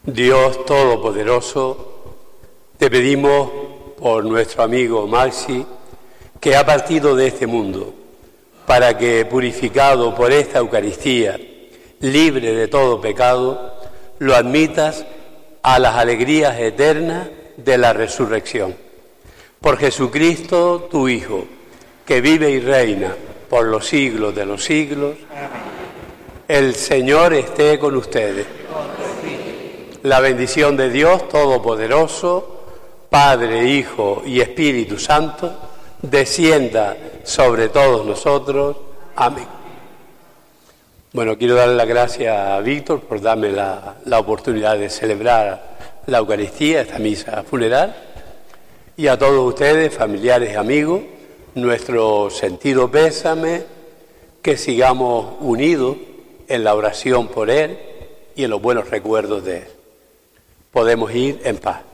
Dios Todopoderoso, te pedimos por nuestro amigo Maxi, que ha partido de este mundo, para que, purificado por esta Eucaristía, libre de todo pecado, lo admitas a las alegrías eternas de la resurrección. Por Jesucristo, tu Hijo, que vive y reina por los siglos de los siglos. El Señor esté con ustedes. La bendición de Dios Todopoderoso, Padre, Hijo y Espíritu Santo, descienda sobre todos nosotros. Amén. Bueno, quiero darle las gracias a Víctor por darme la oportunidad de celebrar la Eucaristía, esta misa funeral, y a todos ustedes, familiares y amigos, nuestro sentido pésame, que sigamos unidos en la oración por él y en los buenos recuerdos de él. Podemos ir en paz.